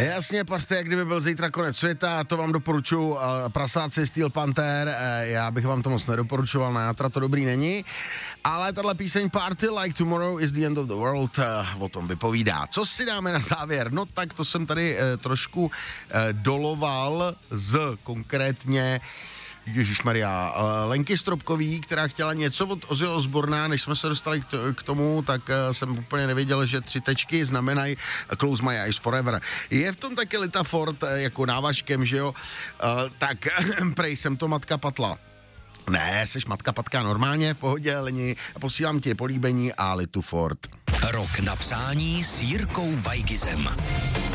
Jasně, pařte, jak kdyby byl zítra konec světa, to vám doporučuji, prasáci Steel Panther, já bych vám to moc nedoporučoval, na játra to dobrý není, ale tahle píseň Party Like Tomorrow is the End of the World o tom vypovídá. Co si dáme na závěr? No tak to jsem tady trošku doloval z konkrétně Ježišmarja, Lenky Stropkový, která chtěla něco od Ozzy Osbourna, než jsme se dostali k tomu, tak jsem úplně nevěděl, že 3 tečky znamenají Close My Eyes Forever. Je v tom taky Lita Ford jako návažkem, že jo? Tak prej jsem to matka patla. Ne, seš matka patka normálně, v pohodě, Leni, posílám ti políbení a Litu Ford. Rok na přání s Jirkou Weigizem.